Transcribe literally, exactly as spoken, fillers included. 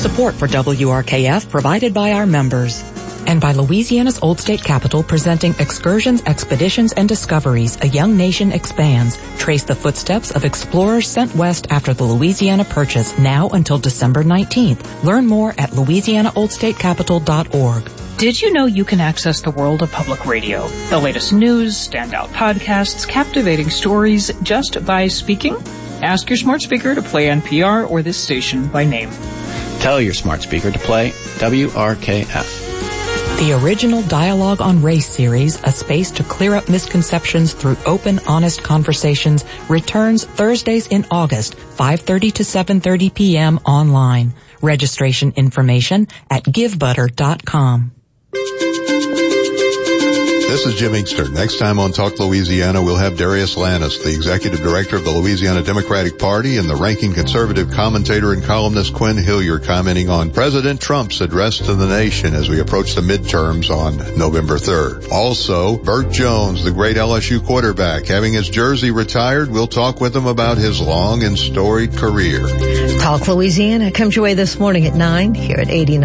Support for W R K F provided by our members. And by Louisiana's Old State Capitol, presenting Excursions, Expeditions, and Discoveries, A Young Nation Expands. Trace the footsteps of explorers sent west after the Louisiana Purchase, now until December nineteenth. Learn more at louisiana old state capitol dot org. Did you know you can access the world of public radio? The latest news, standout podcasts, captivating stories, just by speaking? Ask your smart speaker to play N P R or this station by name. Tell your smart speaker to play W R K F. The original Dialogue on Race series, a space to clear up misconceptions through open, honest conversations, returns Thursdays in August, five thirty to seven thirty p.m. online. Registration information at give butter dot com. This is Jim Inkster. Next time on Talk Louisiana, we'll have Darius Lannis, the executive director of the Louisiana Democratic Party, and the ranking conservative commentator and columnist Quinn Hillier commenting on President Trump's address to the nation as we approach the midterms on November third. Also, Burt Jones, the great L S U quarterback, having his jersey retired. We'll talk with him about his long and storied career. Talk Louisiana comes your way this morning at nine here at eighty-nine.